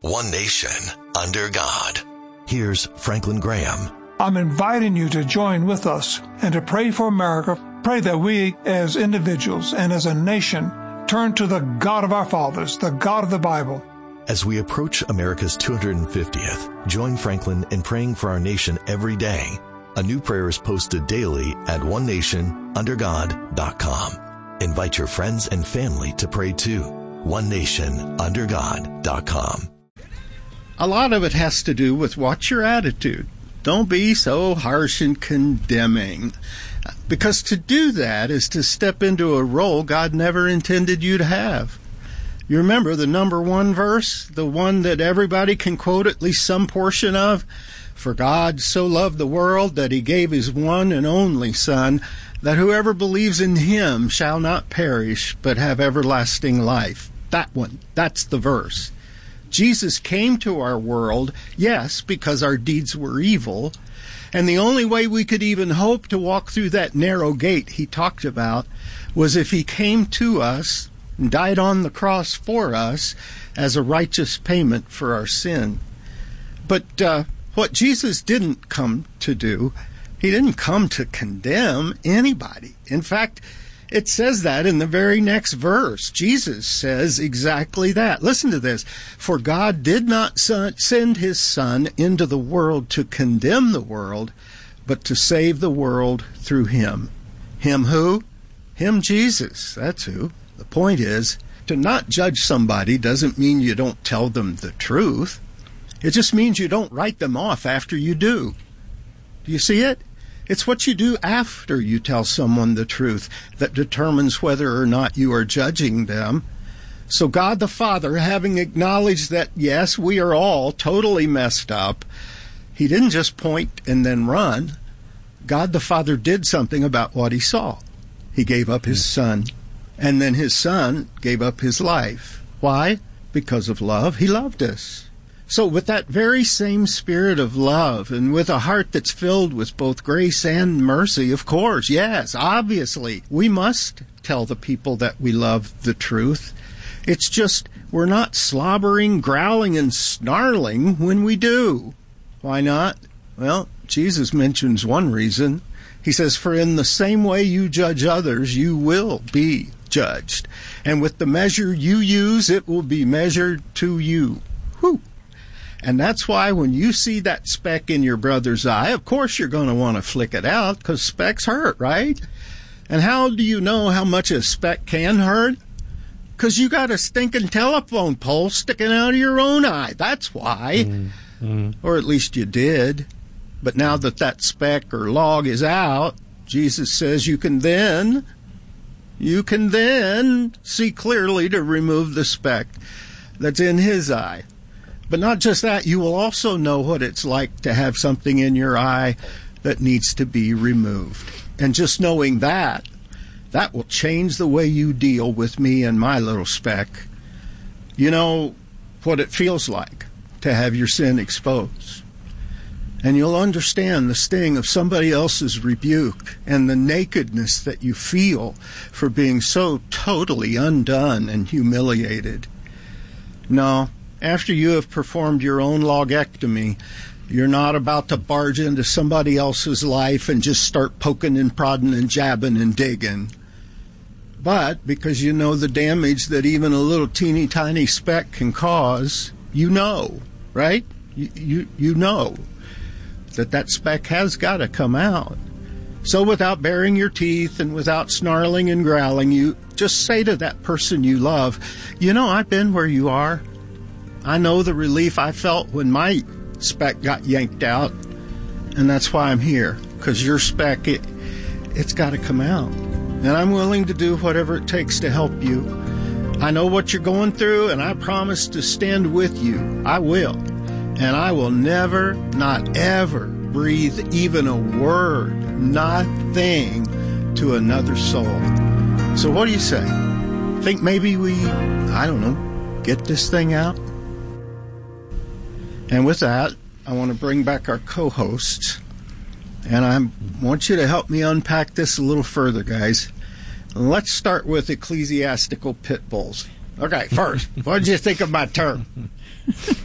one nation, under God. Here's Franklin Graham. I'm inviting you to join with us and to pray for America. Pray that we as individuals and as a nation turn to the God of our fathers, the God of the Bible. As we approach America's 250th, join Franklin in praying for our nation every day. A new prayer is posted daily at onenationundergod.com. Invite your friends and family to pray too. onenationundergod.com. A lot of it has to do with what's your attitude. Don't be so harsh and condemning. Because to do that is to step into a role God never intended you to have. You remember the number one verse, the one that everybody can quote at least some portion of? For God so loved the world that he gave his one and only Son, that whoever believes in him shall not perish, but have everlasting life. That one, that's the verse. Jesus came to our world, yes, because our deeds were evil, and the only way we could even hope to walk through that narrow gate he talked about was if he came to us and died on the cross for us as a righteous payment for our sin. But what Jesus didn't come to do, he didn't come to condemn anybody. In fact, it says that in the very next verse. Jesus says exactly that. Listen to this. For God did not send his Son into the world to condemn the world, but to save the world through him. Him who? Him, Jesus. That's who. The point is, to not judge somebody doesn't mean you don't tell them the truth. It just means you don't write them off after you do. Do you see it? It's what you do after you tell someone the truth that determines whether or not you are judging them. So God the Father, having acknowledged that, yes, we are all totally messed up, he didn't just point and then run. God the Father did something about what he saw. He gave up his Son. And then his Son gave up his life. Why? Because of love. He loved us. So with that very same spirit of love and with a heart that's filled with both grace and mercy, of course, yes, obviously, we must tell the people that we love the truth. It's just we're not slobbering, growling, and snarling when we do. Why not? Well, Jesus mentions one reason. He says, for in the same way you judge others, you will be judged. And with the measure you use, it will be measured to you. Whew. And that's why when you see that speck in your brother's eye, of course you're going to want to flick it out because specks hurt, right? And how do you know how much a speck can hurt? Because you got a stinking telephone pole sticking out of your own eye. That's why. Or at least you did. But now that that speck or log is out, Jesus says you can then see clearly to remove the speck that's in his eye. But not just that, you will also know what it's like to have something in your eye that needs to be removed. And just knowing that will change the way you deal with me and my little speck. You know what it feels like to have your sin exposed. And you'll understand the sting of somebody else's rebuke and the nakedness that you feel for being so totally undone and humiliated. No. After you have performed your own logectomy, you're not about to barge into somebody else's life and just start poking and prodding and jabbing and digging. But because you know the damage that even a little teeny tiny speck can cause, you know, right? You know that speck has got to come out. So without baring your teeth and without snarling and growling, you just say to that person you love, you know, I've been where you are. I know the relief I felt when my speck got yanked out, and that's why I'm here, because your speck, it's got to come out. And I'm willing to do whatever it takes to help you. I know what you're going through, and I promise to stand with you. I will. And I will never, not ever, breathe even a word, nothing, to another soul. So what do you say? Think maybe we, get this thing out? And with that, I want to bring back our co-hosts. And I want you to help me unpack this a little further, guys. Let's start with ecclesiastical pit bulls. Okay, first, what did you think of my term?